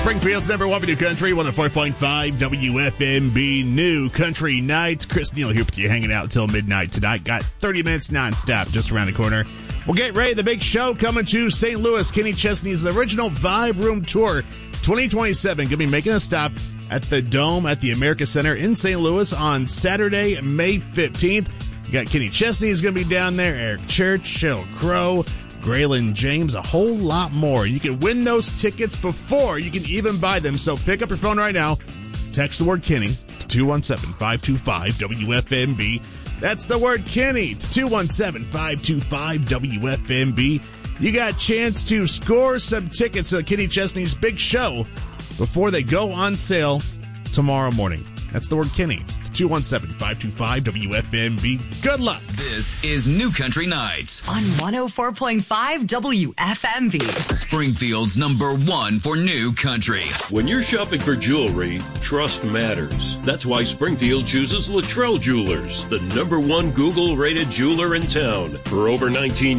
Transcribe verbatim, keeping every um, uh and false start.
Springfield's number one for New Country, one oh four point five W F M B New Country Nights. Chris Neal here with you, hanging out until midnight tonight. Got thirty minutes nonstop just around the corner. We'll get ready. The big show coming to Saint Louis. Kenny Chesney's original Vibe Room Tour twenty twenty-seven. Going to be making a stop at the Dome at the America Center in Saint Louis on Saturday, May fifteenth. You got Kenny Chesney is going to be down there, Eric Church, Sheryl Crow, Graylin James, a whole lot more. You can win those tickets before you can even buy them. So pick up your phone right now. Text the word Kenny to two one seven, five two five, W F M B. That's the word Kenny to two one seven, five two five, W F M B. You got a chance to score some tickets to Kenny Chesney's big show before they go on sale tomorrow morning. That's the word Kenny to two one seven, five two five, W F M B. Good luck. This is New Country Nights on one oh four point five W F M B. Springfield's number one for New Country. When you're shopping for jewelry, trust matters. That's why Springfield chooses Luttrell Jewelers, the number one Google-rated jeweler in town. For over nineteen